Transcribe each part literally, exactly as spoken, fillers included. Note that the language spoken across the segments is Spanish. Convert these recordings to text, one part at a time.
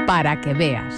para que veas.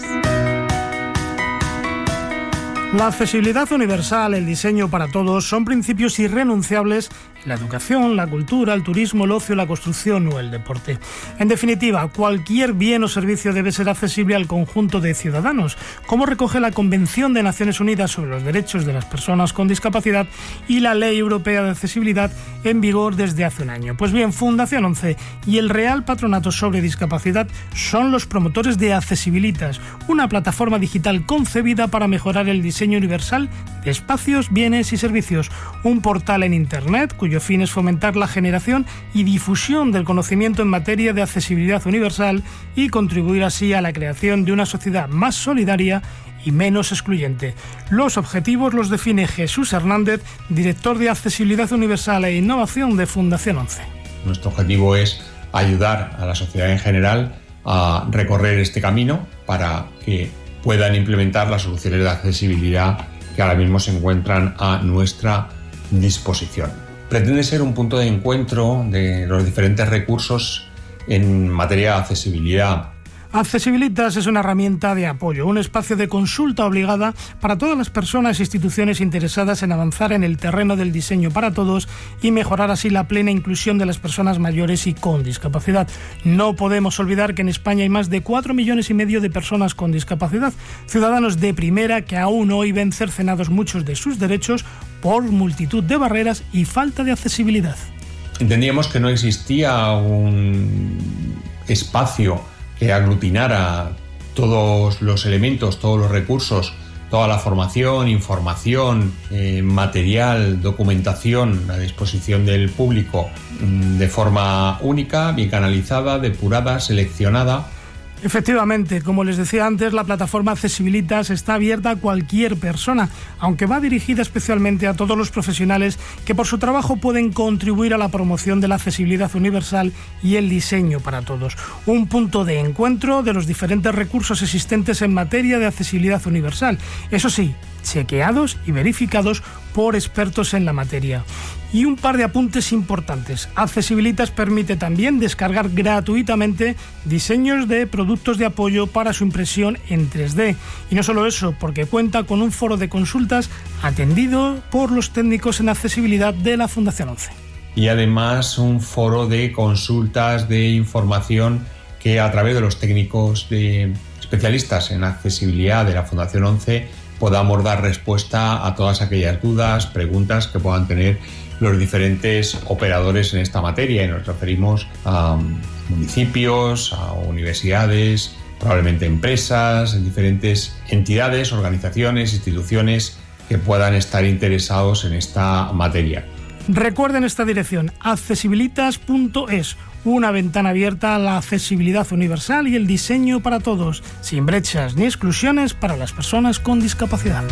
La accesibilidad universal, el diseño para todos, son principios irrenunciables en la educación, la cultura, el turismo, el ocio, la construcción o el deporte. En definitiva, cualquier bien o servicio debe ser accesible al conjunto de ciudadanos, como recoge la Convención de Naciones Unidas sobre los Derechos de las Personas con Discapacidad y la Ley Europea de Accesibilidad en vigor desde hace un año. Pues bien, Fundación once y el Real Patronato sobre Discapacidad son los promotores de Accesibilitas, una plataforma digital concebida para mejorar el diseño universal de espacios, bienes y servicios, un portal en Internet cuyo fin es fomentar la generación y difusión del conocimiento en materia de accesibilidad universal y contribuir así a la creación de una sociedad más solidaria y menos excluyente. Los objetivos los define Jesús Hernández, director de Accesibilidad Universal e Innovación de Fundación once. Nuestro objetivo es ayudar a la sociedad en general a recorrer este camino para que puedan implementar las soluciones de accesibilidad que ahora mismo se encuentran a nuestra disposición. Pretende ser un punto de encuentro de los diferentes recursos en materia de accesibilidad. Accesibilitas es una herramienta de apoyo, un espacio de consulta obligada para todas las personas e instituciones interesadas en avanzar en el terreno del diseño para todos y mejorar así la plena inclusión de las personas mayores y con discapacidad. No podemos olvidar que en España hay más de cuatro millones y medio de personas con discapacidad, ciudadanos de primera que aún hoy ven cercenados muchos de sus derechos por multitud de barreras y falta de accesibilidad. Entendíamos que no existía un espacio que aglutinara todos los elementos, todos los recursos, toda la formación, información, eh, material, documentación a disposición del público de forma única, bien canalizada, depurada, seleccionada. Efectivamente, como les decía antes, la plataforma Accesibilitas está abierta a cualquier persona, aunque va dirigida especialmente a todos los profesionales que por su trabajo pueden contribuir a la promoción de la accesibilidad universal y el diseño para todos. Un punto de encuentro de los diferentes recursos existentes en materia de accesibilidad universal. Eso sí, chequeados y verificados por expertos en la materia. Y un par de apuntes importantes. Accesibilitas permite también descargar gratuitamente diseños de productos de apoyo para su impresión en tres D. Y no solo eso, porque cuenta con un foro de consultas atendido por los técnicos en accesibilidad de la Fundación once. Y además un foro de consultas, de información que a través de los técnicos de especialistas en accesibilidad de la Fundación once podamos dar respuesta a todas aquellas dudas, preguntas que puedan tener los diferentes operadores en esta materia. Y nos referimos a municipios, a universidades, probablemente empresas, diferentes entidades, organizaciones, instituciones que puedan estar interesados en esta materia. Recuerden esta dirección, accesibilitas punto es, una ventana abierta a la accesibilidad universal y el diseño para todos, sin brechas ni exclusiones para las personas con discapacidad.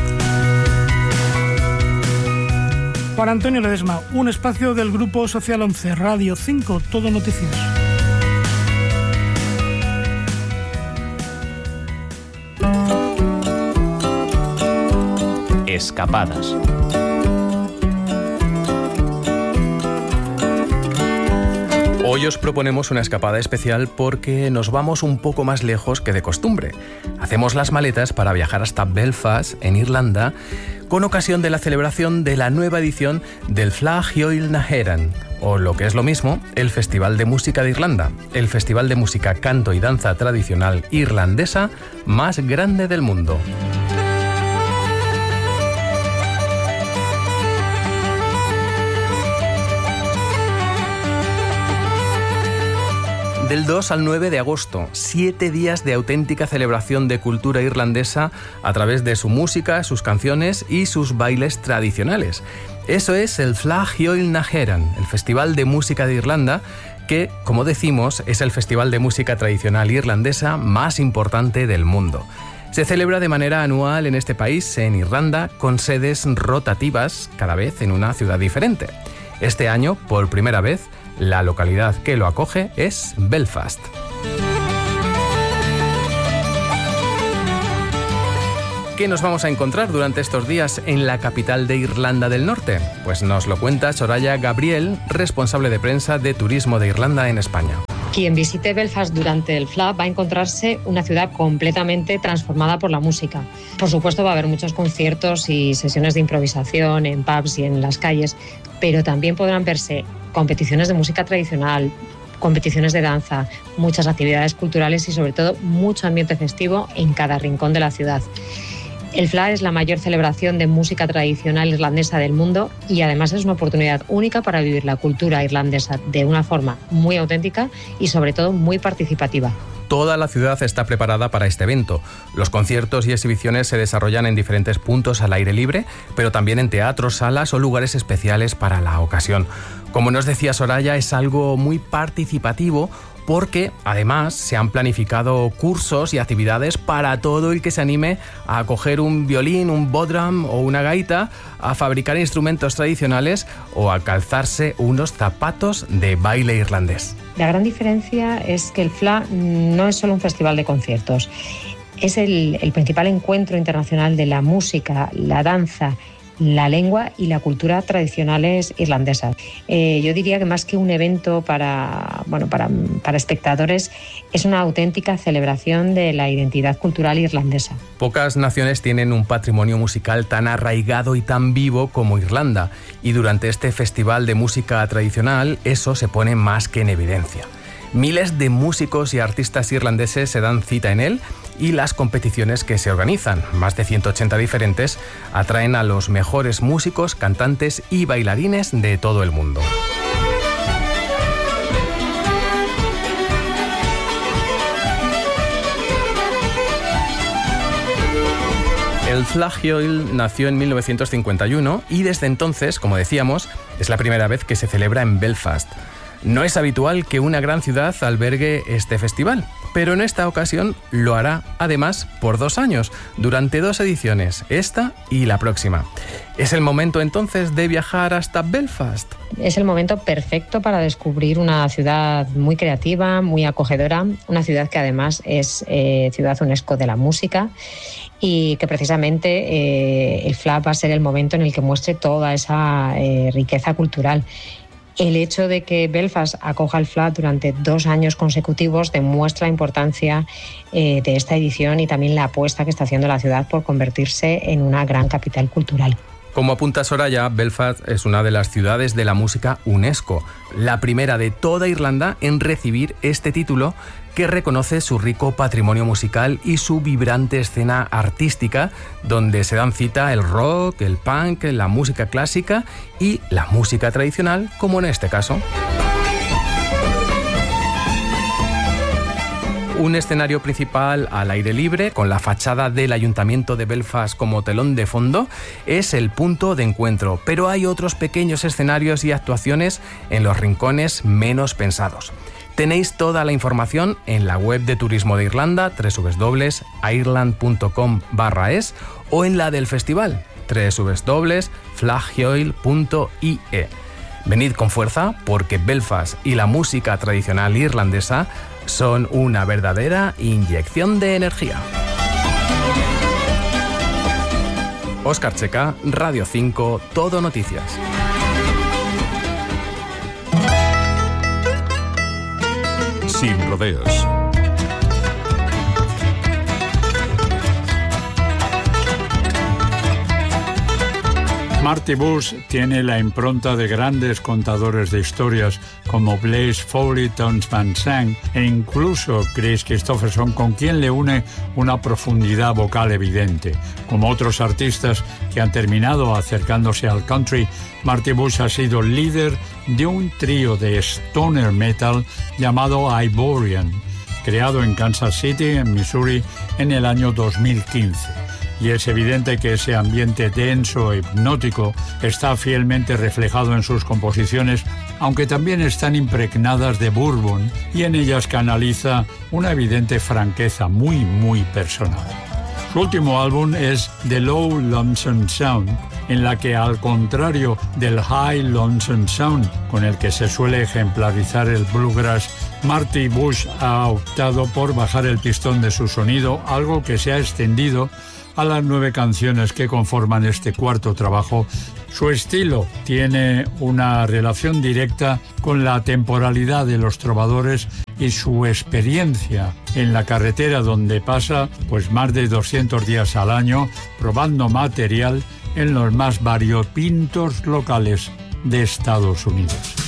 Juan Antonio Ledesma, un espacio del Grupo Social once, Radio cinco, Todo Noticias. Escapadas. Hoy os proponemos una escapada especial porque nos vamos un poco más lejos que de costumbre. Hacemos las maletas para viajar hasta Belfast, en Irlanda, con ocasión de la celebración de la nueva edición del Fleadh Cheoil na hÉireann, o lo que es lo mismo, el Festival de Música de Irlanda, el festival de música, canto y danza tradicional irlandesa más grande del mundo. Del dos al nueve de agosto, siete días de auténtica celebración de cultura irlandesa a través de su música, sus canciones y sus bailes tradicionales. Eso es el Fleadh Cheoil na hÉireann, el Festival de Música de Irlanda, que, como decimos, es el festival de música tradicional irlandesa más importante del mundo. Se celebra de manera anual en este país, en Irlanda, con sedes rotativas, cada vez en una ciudad diferente. Este año, por primera vez, la localidad que lo acoge es Belfast. ¿Qué nos vamos a encontrar durante estos días en la capital de Irlanda del Norte? Pues nos lo cuenta Soraya Gabriel, responsable de prensa de Turismo de Irlanda en España. Quien visite Belfast durante el F L A va a encontrarse una ciudad completamente transformada por la música. Por supuesto va a haber muchos conciertos y sesiones de improvisación en pubs y en las calles, pero también podrán verse competiciones de música tradicional, competiciones de danza, muchas actividades culturales y sobre todo mucho ambiente festivo en cada rincón de la ciudad. El F L A es la mayor celebración de música tradicional irlandesa del mundo y además es una oportunidad única para vivir la cultura irlandesa de una forma muy auténtica y sobre todo muy participativa. Toda la ciudad está preparada para este evento. Los conciertos y exhibiciones se desarrollan en diferentes puntos al aire libre, pero también en teatros, salas o lugares especiales para la ocasión. Como nos decía Soraya, es algo muy participativo porque además se han planificado cursos y actividades para todo el que se anime a coger un violín, un bodram o una gaita, a fabricar instrumentos tradicionales o a calzarse unos zapatos de baile irlandés. La gran diferencia es que el F L A no es solo un festival de conciertos, es el, el principal encuentro internacional de la música, la danza, la lengua y la cultura tradicionales irlandesas. Eh, yo diría que más que un evento para, bueno, para, para espectadores, es una auténtica celebración de la identidad cultural irlandesa. Pocas naciones tienen un patrimonio musical tan arraigado y tan vivo como Irlanda, y durante este festival de música tradicional eso se pone más que en evidencia. Miles de músicos y artistas irlandeses se dan cita en él y las competiciones que se organizan, más de ciento ochenta diferentes, atraen a los mejores músicos, cantantes y bailarines de todo el mundo. El Flaghioil nació en mil novecientos cincuenta y uno y desde entonces, como decíamos, es la primera vez que se celebra en Belfast. No es habitual que una gran ciudad albergue este festival, pero en esta ocasión lo hará además por dos años, durante dos ediciones, esta y la próxima. ¿Es el momento entonces de viajar hasta Belfast? Es el momento perfecto para descubrir una ciudad muy creativa, muy acogedora, una ciudad que además es eh, ciudad UNESCO de la música y que precisamente eh, el F L A va a ser el momento en el que muestre toda esa eh, riqueza cultural. El hecho de que Belfast acoja el F L A durante dos años consecutivos demuestra la importancia eh, de esta edición y también la apuesta que está haciendo la ciudad por convertirse en una gran capital cultural. Como apunta Soraya, Belfast es una de las ciudades de la música UNESCO, la primera de toda Irlanda en recibir este título que reconoce su rico patrimonio musical y su vibrante escena artística, donde se dan cita el rock, el punk, la música clásica y la música tradicional, como en este caso. Un escenario principal al aire libre, con la fachada del Ayuntamiento de Belfast como telón de fondo, es el punto de encuentro, pero hay otros pequeños escenarios y actuaciones en los rincones menos pensados. Tenéis toda la información en la web de Turismo de Irlanda, doble u doble u doble u punto ireland punto com barra es, o en la del festival, doble u doble u doble u punto flaghioil punto i e. Venid con fuerza porque Belfast y la música tradicional irlandesa son una verdadera inyección de energía. Óscar Checa, Radio cinco, Todo Noticias. Sin rodeos. Marty Bush tiene la impronta de grandes contadores de historias como Blaze Foley, Townes Van Zandt e incluso Chris Christopherson, con quien le une una profundidad vocal evidente. Como otros artistas que han terminado acercándose al country, Marty Bush ha sido líder de un trío de stoner metal llamado Ivorian, creado en Kansas City, en Missouri, en el año dos mil quince. Y es evidente que ese ambiente denso e hipnótico está fielmente reflejado en sus composiciones, aunque también están impregnadas de bourbon y en ellas canaliza una evidente franqueza muy, muy personal. Su último álbum es The Low Lonesome Sound, en la que, al contrario del High Lonesome Sound, con el que se suele ejemplarizar el bluegrass, Marty Bush ha optado por bajar el pistón de su sonido, algo que se ha extendido a las nueve canciones que conforman este cuarto trabajo Su estilo tiene una relación directa con la temporalidad de los trovadores y su experiencia en la carretera, donde pasa pues más de doscientos días al año probando material en los más variopintos locales de Estados Unidos.